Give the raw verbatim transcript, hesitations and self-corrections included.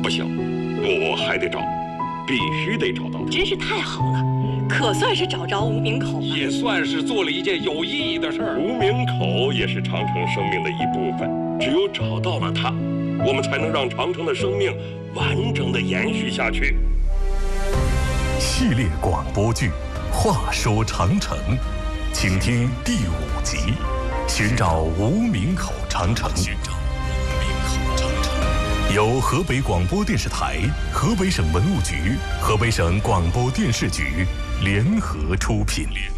不行，我还得找，必须得找到。 真是太好了，可算是找着无名口了， 也算是做了一件有意义的事儿。无名口也是长城生命的一部分，只有找到了它，我们才能让长城的生命完整的延续下去。 系列广播剧《话说长城》，请听第五集：寻找无名口长城。寻找无名口长城，由河北广播电视台、河北省文物局、河北省广播电视局联合出品。